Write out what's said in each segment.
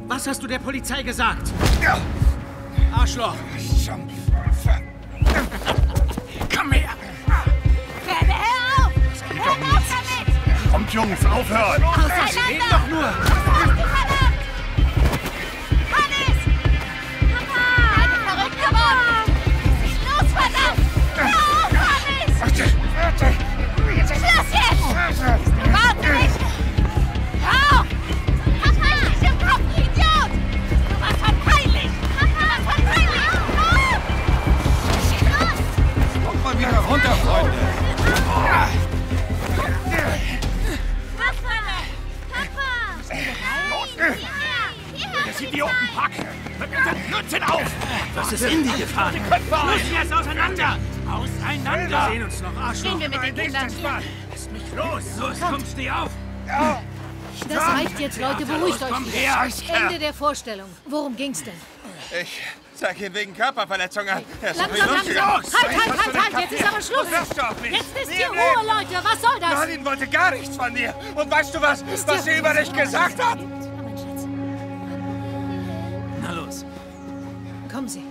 Was hast du der Polizei gesagt? Arschloch! Komm her! Werde, hör auf! Hör auf damit! Kommt, Jungs, aufhören! Auseinander! Doch nur! Hannes! Papa! Eine verrückt geworden! Los, verdammt! Hör auf, Hannes! Schluss jetzt! Warte nicht! Hör auf! Papa! Ich im Kopf, du Idiot! Du warst schon peinlich! Papa! Du warst schon peinlich! Hör auf! Kommt mal wieder runter, Freunde! Das Idiotenpack! Nutzen auf! Was ist in die gefahren? Lösen wir es auseinander! Auseinander! Wir sehen uns noch, Arschloch! Gehen wir mit den Kindern! Lass mich los! Los, komm, steh auf! Das reicht jetzt, Leute. Beruhigt euch Komm wieder. her! Ende der Vorstellung. Worum ging's denn? Ich zeig ihn wegen Körperverletzung an. Langsam! Halt! Jetzt ist aber Schluss! Jetzt ist hier Ruhe, Leute! Was soll das? Martin wollte gar nichts von dir. Und weißt du was sie über dich gesagt hat? Mein Schatz. Na los! Kommen Sie.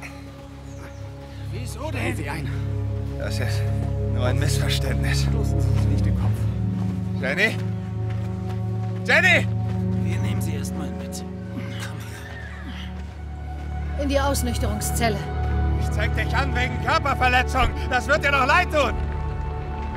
Wieso denn? Sie ein. Das ist nur ein Missverständnis. Nicht den Kopf. Jenny? Jenny! Wir nehmen sie erstmal mit. In die Ausnüchterungszelle. Ich zeig dich an wegen Körperverletzung. Das wird dir doch leid tun.